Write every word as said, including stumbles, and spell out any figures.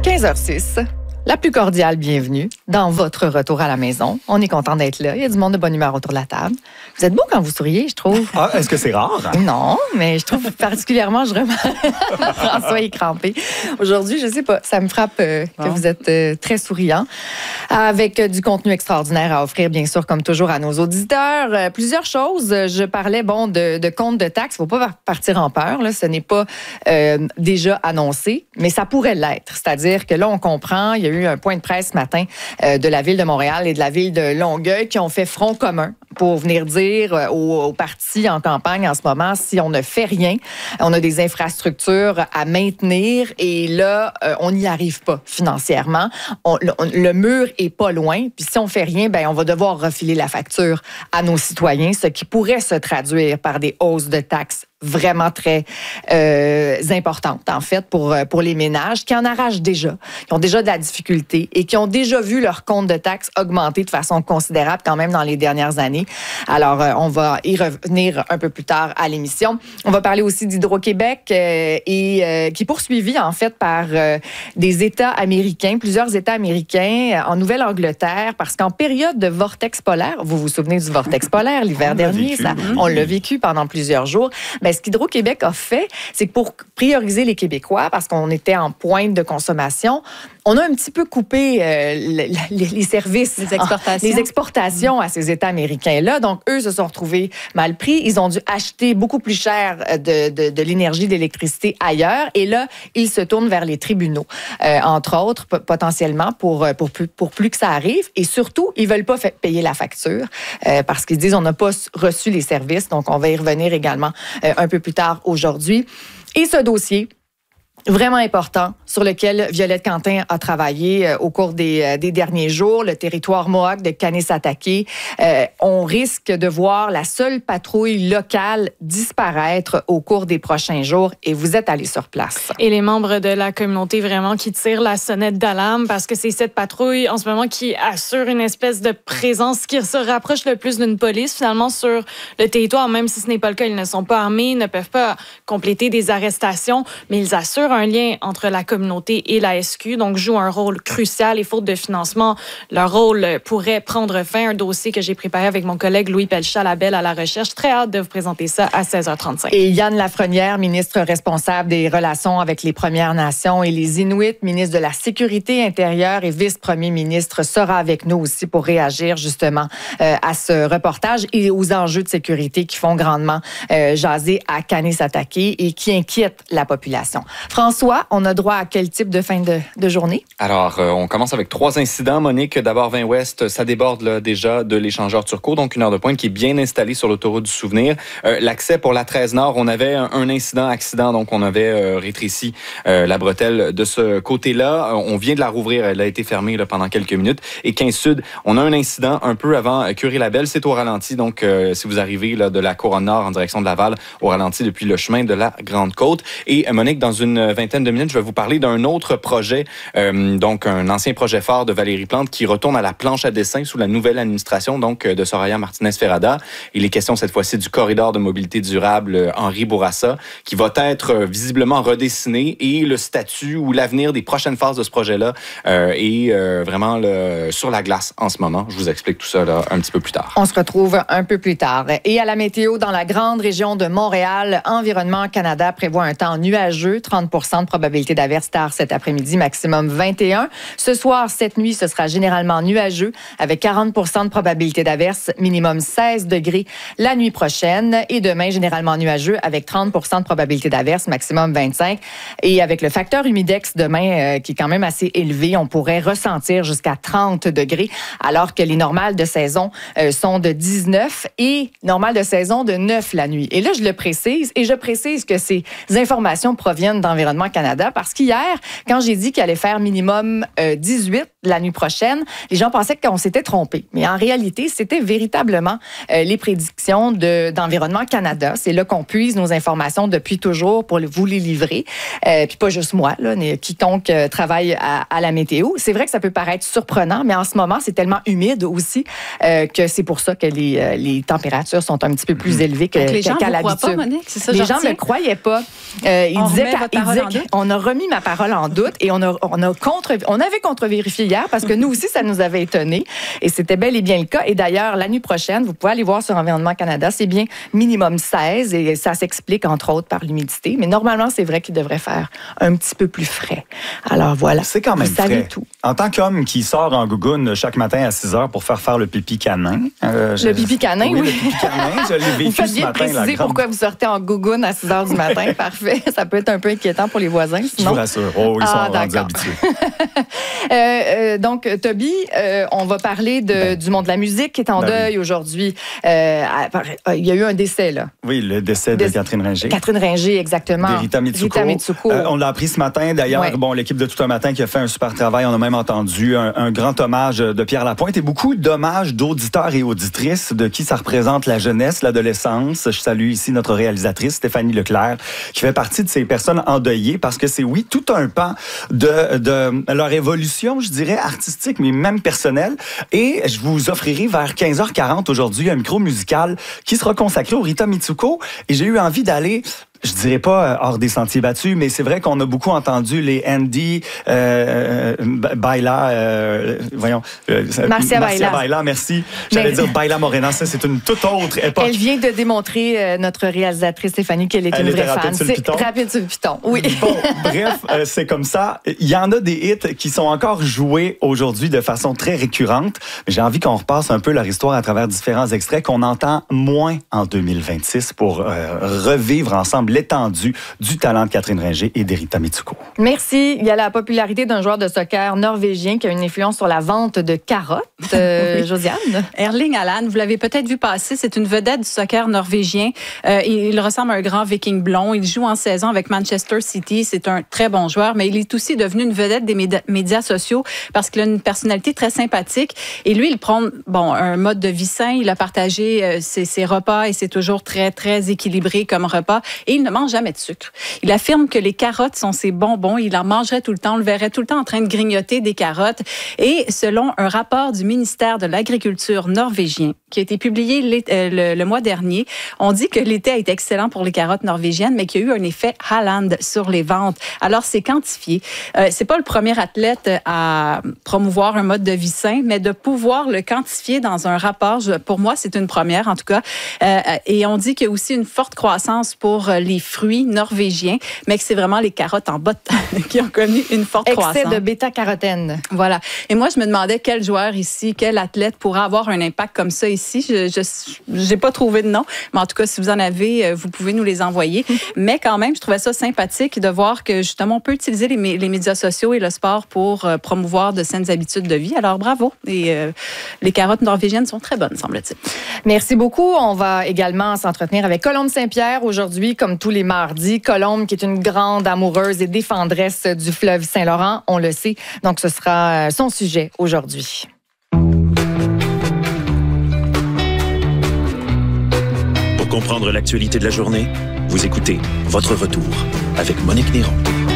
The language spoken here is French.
quinze heures six, la plus cordiale bienvenue dans votre retour à la maison. On est content d'être là. Il y a du monde de bonne humeur autour de la table. Vous êtes beau quand vous souriez, je trouve. Ah, est-ce que c'est rare? Non, mais je trouve particulièrement, je remarque, François est crampé. Aujourd'hui, je sais pas, ça me frappe euh, que vous êtes euh, très souriant. Avec euh, du contenu extraordinaire à offrir, bien sûr, comme toujours, à nos auditeurs. Euh, plusieurs choses. Je parlais, bon, de, de compte de taxes. Il ne faut pas partir en peur. Là. Ce n'est pas euh, déjà annoncé, mais ça pourrait l'être. C'est-à-dire que là, on comprend, il y a eu un point de presse ce matin euh, de la Ville de Montréal et de la Ville de Longueuil qui ont fait front commun pour venir dire euh, aux, aux partis en campagne en ce moment, si on ne fait rien, on a des infrastructures à maintenir et là, euh, on n'y arrive pas financièrement. On, le, on, le mur est pas loin, puis si on fait rien, ben on va devoir refiler la facture à nos citoyens, ce qui pourrait se traduire par des hausses de taxes vraiment très euh, importantes, en fait, pour, pour les ménages qui en arrachent déjà, qui ont déjà de la difficulté et qui ont déjà vu leur compte de taxes augmenter de façon considérable quand même dans les dernières années. Alors, euh, on va y revenir un peu plus tard à l'émission. On va parler aussi d'Hydro-Québec euh, et euh, qui est poursuivi, en fait, par euh, des États américains, plusieurs États américains euh, en Nouvelle-Angleterre, parce qu'en période de vortex polaire, vous vous souvenez du vortex polaire l'hiver on dernier, vécu, ça, oui. On l'a vécu pendant plusieurs jours. Bien, ce qu'Hydro-Québec a fait, c'est que pour prioriser les Québécois, parce qu'on était en pointe de consommation, on a un petit peu coupé euh, les, les services, les exportations, les exportations à ces États américains-là. Donc, eux se sont retrouvés mal pris. Ils ont dû acheter beaucoup plus cher de, de, de l'énergie, de l'électricité ailleurs. Et là, ils se tournent vers les tribunaux, euh, entre autres, p- potentiellement, pour, pour, plus, pour plus que ça arrive. Et surtout, ils veulent pas fait payer la facture euh, parce qu'ils disent on n'a pas reçu les services. Donc, on va y revenir également euh, un peu plus tard aujourd'hui. Et ce dossier, vraiment important, sur lequel Violette Quentin a travaillé euh, au cours des, euh, des derniers jours, le territoire Mohawk de Kanesatake. Euh, on risque de voir la seule patrouille locale disparaître au cours des prochains jours et vous êtes allés sur place. Et les membres de la communauté vraiment qui tirent la sonnette d'alarme parce que c'est cette patrouille en ce moment qui assure une espèce de présence qui se rapproche le plus d'une police finalement sur le territoire, même si ce n'est pas le cas. Ils ne sont pas armés, ils ne peuvent pas compléter des arrestations, mais ils assurent un lien entre la communauté et la S Q, donc jouent un rôle crucial et faute de financement, leur rôle pourrait prendre fin. Un dossier que j'ai préparé avec mon collègue Louis Pelchat-Labelle à la recherche. Très hâte de vous présenter ça à seize heures trente-cinq. Et Yann Lafrenière, ministre responsable des relations avec les Premières Nations et les Inuits, ministre de la Sécurité intérieure et vice-premier ministre, sera avec nous aussi pour réagir justement euh, à ce reportage et aux enjeux de sécurité qui font grandement euh, jaser à Kanesatake et qui inquiètent la population. François, on a droit à quel type de fin de, de journée? Alors, euh, on commence avec trois incidents. Monique, d'abord vingt ouest, ça déborde là, déjà de l'échangeur Turcot, donc une heure de pointe qui est bien installée sur l'autoroute du Souvenir. Euh, l'accès pour la treize Nord, on avait un, un incident, accident, donc on avait euh, rétréci euh, la bretelle de ce côté-là. Euh, on vient de la rouvrir, elle a été fermée là, pendant quelques minutes. Et quinze Sud, on a un incident un peu avant Curie-Labelle, c'est au ralenti, donc euh, si vous arrivez là, de la Couronne Nord en direction de Laval, au ralenti depuis le chemin de la Grande-Côte. Et euh, Monique, dans une vingtaine de minutes, je vais vous parler d'un autre projet, euh, donc un ancien projet phare de Valérie Plante qui retourne à la planche à dessin sous la nouvelle administration donc de Soraya Martinez-Ferrada. Il est question cette fois-ci du corridor de mobilité durable Henri Bourassa qui va être visiblement redessiné et le statut ou l'avenir des prochaines phases de ce projet-là euh, est euh, vraiment le, sur la glace en ce moment. Je vous explique tout ça là, un petit peu plus tard. On se retrouve un peu plus tard. Et à la météo, dans la grande région de Montréal, Environnement Canada prévoit un temps nuageux, trente pour cent de probabilité d'averse tard cet après-midi, maximum vingt et un. Ce soir, cette nuit, ce sera généralement nuageux avec quarante pour cent de probabilité d'averse, minimum seize degrés la nuit prochaine. Et demain, généralement nuageux avec trente pour cent de probabilité d'averse, maximum vingt-cinq. Et avec le facteur humidex demain, euh, qui est quand même assez élevé, on pourrait ressentir jusqu'à trente degrés, alors que les normales de saison euh, sont de dix-neuf et normales de saison de neuf la nuit. Et là, je le précise, et je précise que ces informations proviennent d'Environnement Canada, parce qu'hier, quand j'ai dit qu'il allait faire minimum euh, dix-huit la nuit prochaine, les gens pensaient qu'on s'était trompé. Mais en réalité, c'était véritablement euh, les prédictions de, d'Environnement Canada. C'est là qu'on puise nos informations depuis toujours pour vous les livrer. Euh, puis pas juste moi, là, mais quiconque euh, travaille à, à la météo. C'est vrai que ça peut paraître surprenant, mais en ce moment, c'est tellement humide aussi euh, que c'est pour ça que les, euh, les températures sont un petit peu plus élevées que, les gens qu'à vous l'habitude. croient pas, Monique? C'est ça, les gens ne le croyaient pas. Euh, ils on disaient qu'on a remis ma parole en doute et on a, on a contre, on avait contre-vérifié hier parce que nous aussi, ça nous avait étonnés et c'était bel et bien le cas. Et d'ailleurs, la nuit prochaine, vous pouvez aller voir sur Environnement Canada, c'est bien minimum seize et ça s'explique entre autres par l'humidité. Mais normalement, c'est vrai qu'il devrait faire un petit peu plus frais. Alors voilà. C'est quand même vous savez frais. Tout. En tant qu'homme qui sort en gougoune chaque matin à six heures pour faire faire le pipi canin. Euh, le pipi canin, oui. oui. Le pipi canin, je l'ai vécu vous faites ce bien matin. préciser grande... pourquoi vous sortez en gougoune à six heures du matin. Parfait. Ça peut être un peu inquiétant pour les voisins. Sinon. Je vous rassure. Oh, ils ah, sont rendus habitués. euh, euh, donc, Toby, euh, on va parler de, ben, du monde de la musique qui est en ben deuil oui. aujourd'hui. Euh, il y a eu un décès, là. Oui, le décès de, de Catherine Ringer. Catherine Ringer, exactement. De Rita Mitsuko. Rita Mitsuko. Euh, on l'a appris ce matin. D'ailleurs, ouais. bon, l'équipe de Tout un matin qui a fait un super travail. On a même entendu un, un grand hommage de Pierre Lapointe et beaucoup d'hommages d'auditeurs et auditrices de qui ça représente la jeunesse, l'adolescence. Je salue ici notre réalisatrice, Stéphanie Leclerc, qui fait partie de ces personnes endeuillées parce que c'est, oui, tout un pan de, de leur évolution, je dirais, artistique, mais même personnelle. Et je vous offrirai vers quinze heures quarante aujourd'hui un micro musical qui sera consacré au Rita Mitsuko. Et j'ai eu envie d'aller... Je dirais pas hors des sentiers battus, mais c'est vrai qu'on a beaucoup entendu les Andy, euh, Baila, euh, voyons, euh, Marcia, Marcia Baila. Baila, merci. J'allais mais... dire Baila Morena, ça c'est une toute autre époque. Elle vient de démontrer, euh, notre réalisatrice Stéphanie, qu'elle est Elle une vraie rapide fan. Sur le piton. Rapide sur le piton, oui. Bon, bref, euh, c'est comme ça. Il y en a des hits qui sont encore joués aujourd'hui de façon très récurrente. J'ai envie qu'on repasse un peu leur histoire à travers différents extraits qu'on entend moins en deux mille vingt-six pour euh, revivre ensemble l'étendue du talent de Catherine Ringer et d'Rita Mitsuko. Merci. Il y a la popularité d'un joueur de soccer norvégien qui a une influence sur la vente de carottes. Euh, oui. Josiane? Erling Haaland, vous l'avez peut-être vu passer, c'est une vedette du soccer norvégien. Euh, il ressemble à un grand viking blond. Il joue en saison avec Manchester City. C'est un très bon joueur, mais il est aussi devenu une vedette des médias sociaux parce qu'il a une personnalité très sympathique. Et lui, il prend bon, un mode de vie sain. Il a partagé euh, ses, ses repas et c'est toujours très, très équilibré comme repas. Et il ne mange jamais de sucre. Il affirme que les carottes sont ses bonbons. Il en mangerait tout le temps. On le verrait tout le temps en train de grignoter des carottes. Et selon un rapport du ministère de l'Agriculture norvégien qui a été publié euh, le, le mois dernier, on dit que l'été a été excellent pour les carottes norvégiennes, mais qu'il y a eu un effet Haaland sur les ventes. Alors, c'est quantifié. Euh, c'est pas le premier athlète à promouvoir un mode de vie sain, mais de pouvoir le quantifier dans un rapport, je, pour moi, c'est une première, en tout cas. Euh, et on dit qu'il y a aussi une forte croissance pour les fruits norvégiens, mais que c'est vraiment les carottes en botte qui ont connu une forte Excès croissance. Excès de bêta-carotène. Voilà. Et moi, je me demandais quel joueur ici, quel athlète pourrait avoir un impact comme ça ici. Je n'ai pas trouvé de nom, mais en tout cas, si vous en avez, vous pouvez nous les envoyer. Mais quand même, je trouvais ça sympathique de voir que justement, on peut utiliser les, les médias sociaux et le sport pour euh, promouvoir de saines habitudes de vie. Alors, bravo. Et euh, les carottes norvégiennes sont très bonnes, semble-t-il. Merci beaucoup. On va également s'entretenir avec Colombe Saint-Pierre aujourd'hui, comme tous les mardis. Colombe, qui est une grande amoureuse et défendresse du fleuve Saint-Laurent, on le sait. Donc, ce sera son sujet aujourd'hui. Pour comprendre l'actualité de la journée, vous écoutez Votre Retour avec Monique Néron.